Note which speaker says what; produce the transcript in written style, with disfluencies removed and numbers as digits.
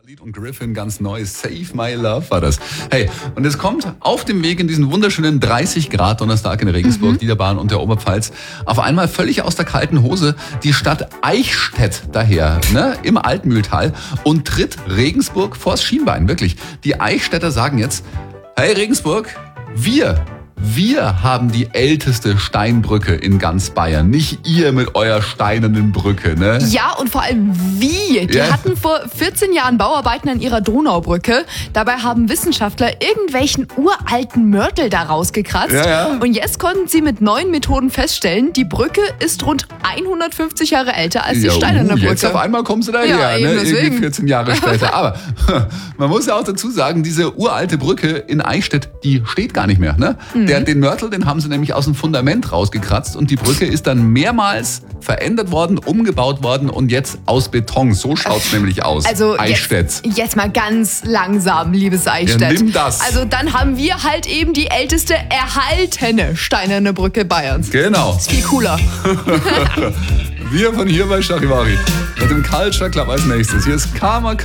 Speaker 1: Lied und Griffin, ganz neu, Save My Love war das. Hey, und es kommt auf dem Weg in diesen wunderschönen 30 Grad Donnerstag in Regensburg, Niederbayern und der Oberpfalz, auf einmal völlig aus der kalten Hose die Stadt Eichstätt daher, ne, im Altmühltal, und tritt Regensburg vors Schienbein, wirklich. Die Eichstätter sagen jetzt, hey Regensburg, wir haben die älteste Steinbrücke in ganz Bayern. Nicht ihr mit eurer steinernen Brücke, ne?
Speaker 2: Ja, und vor allem wie. Die hatten vor 14 Jahren Bauarbeiten an ihrer Donaubrücke. Dabei haben Wissenschaftler irgendwelchen uralten Mörtel da rausgekratzt.
Speaker 1: Ja.
Speaker 2: Und jetzt konnten sie mit neuen Methoden feststellen, die Brücke ist rund 150 Jahre älter als die steinerne Brücke.
Speaker 1: Jetzt auf einmal kommen sie daher,
Speaker 2: Ja,
Speaker 1: ne?
Speaker 2: deswegen.
Speaker 1: Irgendwie 14 Jahre später. Aber man muss ja auch dazu sagen, diese uralte Brücke in Eichstätt, die steht gar nicht mehr, ne? Den Mörtel, den haben sie nämlich aus dem Fundament rausgekratzt und die Brücke ist dann mehrmals verändert worden, umgebaut worden und jetzt aus Beton. So schaut's nämlich aus.
Speaker 2: Also
Speaker 1: Eichstätt.
Speaker 2: jetzt mal ganz langsam, liebes Eichstätt.
Speaker 1: Ja, nimm das.
Speaker 2: Also dann haben wir halt eben die älteste erhaltene steinerne Brücke Bayerns.
Speaker 1: Genau.
Speaker 2: Ist viel cooler.
Speaker 1: Wir von hier bei Charivari. Mit dem Culture Club als nächstes. Hier ist Karma